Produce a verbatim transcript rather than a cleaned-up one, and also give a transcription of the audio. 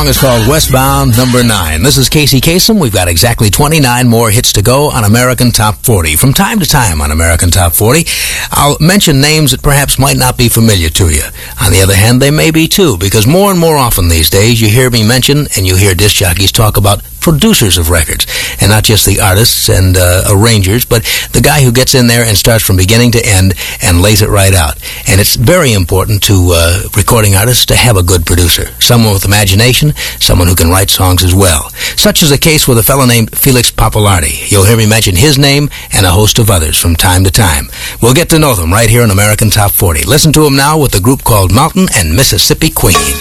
It's called Westbound Number nine. This is Casey Kasem. We've got exactly twenty-nine more hits to go on American Top forty. From time to time on American Top forty, I'll mention names that perhaps might not be familiar to you. On the other hand, they may be too, because more and more often these days you hear me mention and you hear disc jockeys talk about producers of records, and not just the artists and uh, arrangers, but the guy who gets in there and starts from beginning to end and lays it right out. And it's very important to uh, recording artists to have a good producer, someone with imagination, someone who can write songs as well. Such is the case with a fellow named Felix Pappalardi. You'll hear me mention his name and a host of others from time to time. We'll get to know them right here on American Top forty. Listen to them now with the group called Mountain and Mississippi Queen.